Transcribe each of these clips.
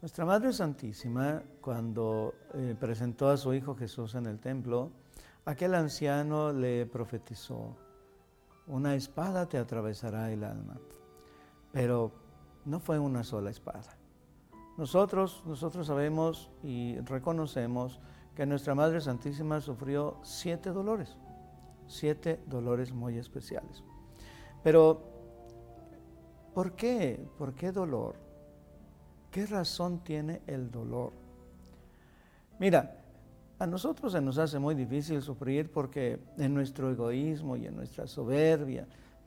Nuestra Madre Santísima, cuando presentó a su Hijo Jesús en el templo, aquel anciano le profetizó: una espada te atravesará el alma. Pero no fue una sola espada. Nosotros sabemos y reconocemos que nuestra Madre Santísima sufrió 7 dolores muy especiales. Pero, ¿por qué? ¿Por qué dolor? ¿Qué razón tiene el dolor? Mira, a nosotros se nos hace muy difícil sufrir porque en nuestro egoísmo y en nuestra soberbia,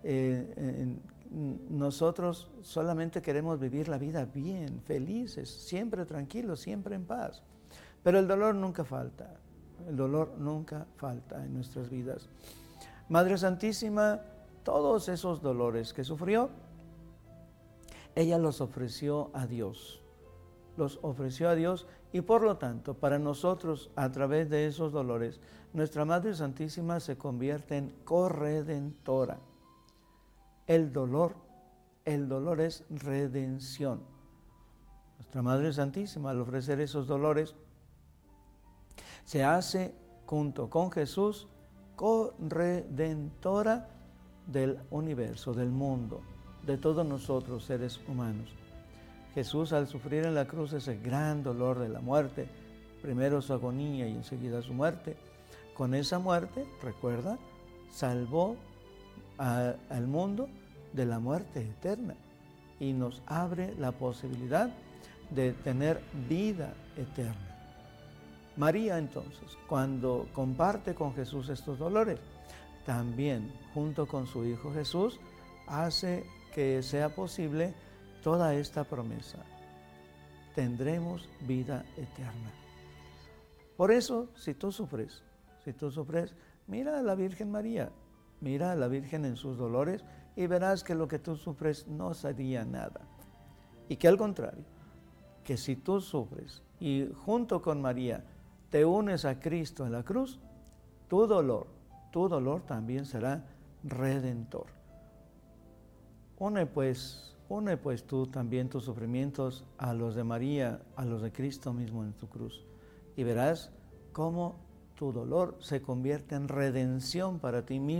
nosotros solamente queremos vivir la vida bien, felices, siempre tranquilos, siempre en paz. Pero el dolor nunca falta, el dolor nunca falta en nuestras vidas. Madre Santísima, todos esos dolores que sufrió, ella los ofreció a Dios. Los ofreció a Dios y por lo tanto, para nosotros, a través de esos dolores, nuestra Madre Santísima se convierte en corredentora. El dolor es redención. Nuestra Madre Santísima, al ofrecer esos dolores, se hace, junto con Jesús, corredentora del universo, del mundo, de todos nosotros, seres humanos. Jesús, al sufrir en la cruz ese gran dolor de la muerte, primero su agonía y enseguida su muerte, con esa muerte, recuerda, salvó al mundo de la muerte eterna y nos abre la posibilidad de tener vida eterna. María, entonces, cuando comparte con Jesús estos dolores, también, junto con su Hijo Jesús, hace que sea posible toda esta promesa: tendremos vida eterna. Por eso, si tú sufres, mira a la Virgen María, mira a la Virgen en sus dolores y verás que lo que tú sufres no sería nada. Y que al contrario, que si tú sufres y junto con María te unes a Cristo en la cruz, tu dolor también será redentor. Une pues tú también tus sufrimientos a los de María, a los de Cristo mismo en tu cruz, y verás cómo tu dolor se convierte en redención para ti mismo.